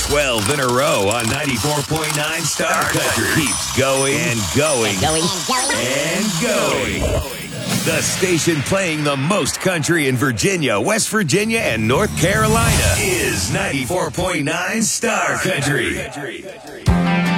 12 in a row on 94.9 Star Country. Keeps going and going and going. The station playing the most country in Virginia, West Virginia, and North Carolina is 94.9 Star Country.